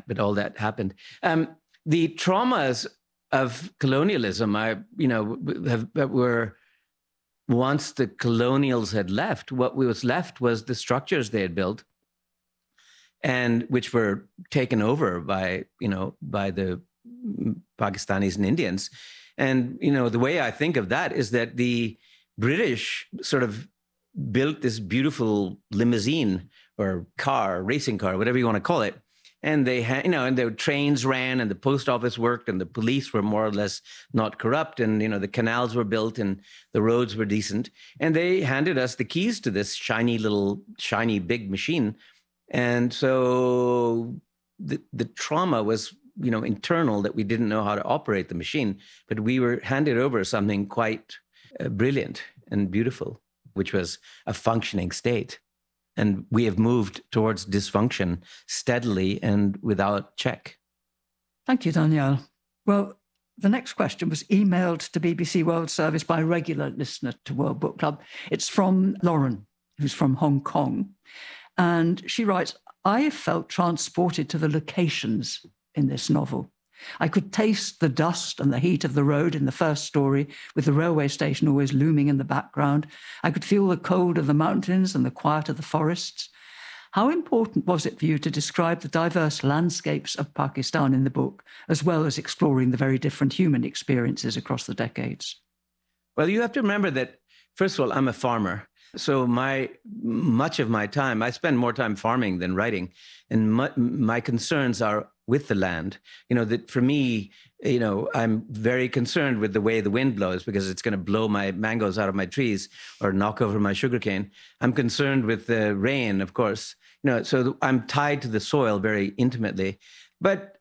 but all that happened. The traumas of colonialism, were once the colonials had left, what was left was the structures they had built, and which were taken over by the Pakistanis and Indians. And, the way I think of that is that the British sort of built this beautiful limousine or car, racing car, whatever you want to call it. And they had, and the trains ran and the post office worked and the police were more or less not corrupt. And, the canals were built and the roads were decent. And they handed us the keys to this shiny big machine. And so the trauma was, internal, that we didn't know how to operate the machine, but we were handed over something quite brilliant and beautiful, which was a functioning state. And we have moved towards dysfunction steadily and without check. Thank you, Danielle. Well, the next question was emailed to BBC World Service by a regular listener to World Book Club. It's from Lauren, who's from Hong Kong. And she writes, I have felt transported to the locations in this novel. I could taste the dust and the heat of the road in the first story, with the railway station always looming in the background. I could feel the cold of the mountains and the quiet of the forests. How important was it for you to describe the diverse landscapes of Pakistan in the book, as well as exploring the very different human experiences across the decades? Well, you have to remember that, first of all, I'm a farmer. So much of my time, I spend more time farming than writing. And my concerns are with the land. That for me, I'm very concerned with the way the wind blows, because it's going to blow my mangoes out of my trees or knock over my sugarcane. I'm concerned with the rain, of course. So I'm tied to the soil very intimately. But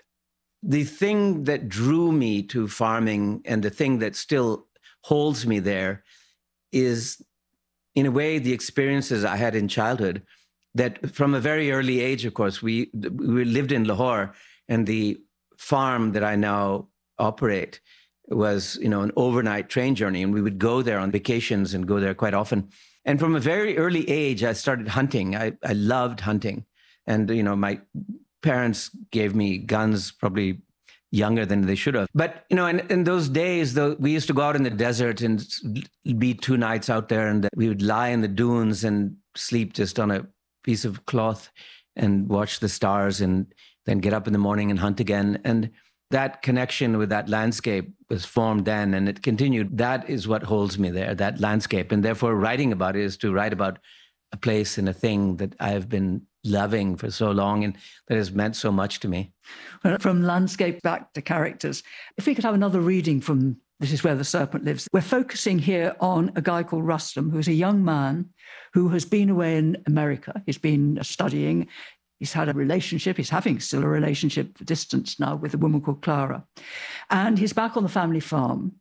the thing that drew me to farming and the thing that still holds me there is, in a way, the experiences I had in childhood, that from a very early age, of course, we lived in Lahore, and the farm that I now operate was, an overnight train journey, and we would go there on vacations and go there quite often. And from a very early age, I started hunting. I loved hunting. And, my parents gave me guns probably younger than they should have. But, in those days, though, we used to go out in the desert and be 2 nights out there, and we would lie in the dunes and sleep just on a piece of cloth and watch the stars, and then get up in the morning and hunt again. And that connection with that landscape was formed then, and it continued. That is what holds me there, that landscape. And therefore, writing about it is to write about a place and a thing that I have been loving for so long and that has meant so much to me. Well, from landscape back to characters, if we could have another reading from This Is Where the Serpent Lives. We're focusing here on a guy called Rustam, who's a young man who has been away in America. He's been studying. He's had a relationship. He's having still a relationship for distance now with a woman called Clara. And he's back on the family farm.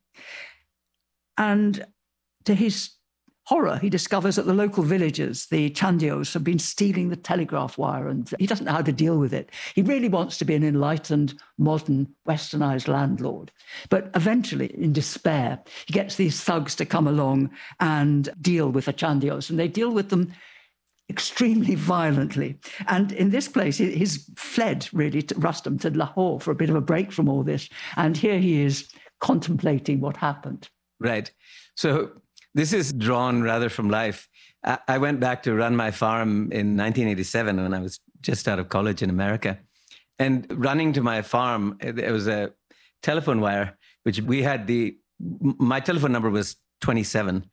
And to his horror, he discovers that the local villagers, the Chandios, have been stealing the telegraph wire, and he doesn't know how to deal with it. He really wants to be an enlightened, modern, westernized landlord. But eventually, in despair, he gets these thugs to come along and deal with the Chandios, and they deal with them extremely violently. And in this place, he's fled, really, to Rustam, to Lahore for a bit of a break from all this. And here he is contemplating what happened. Right. So this is drawn rather from life. I went back to run my farm in 1987 when I was just out of college in America. And running to my farm, there was a telephone wire, which we had my telephone number was 27.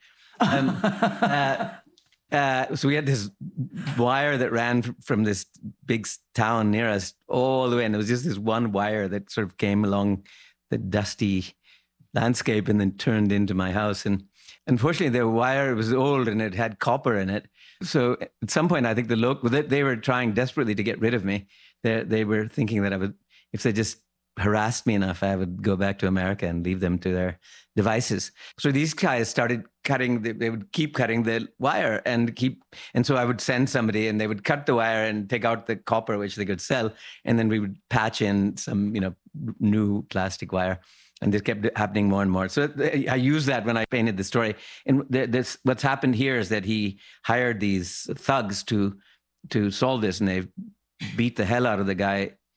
So we had this wire that ran from this big town near us all the way. And it was just this one wire that sort of came along the dusty landscape and then turned into my house. And unfortunately, the wire was old and it had copper in it. So at some point, I think they were trying desperately to get rid of me. They were thinking that if they just harassed me enough, I would go back to America and leave them to their devices. So these guys started cutting, they would keep cutting the wire and so I would send somebody and they would cut the wire and take out the copper, which they could sell. And then we would patch in some, new plastic wire. And this kept happening more and more. So I used that when I painted the story. And what's happened here is that he hired these thugs to solve this, and they beat the hell out of the guy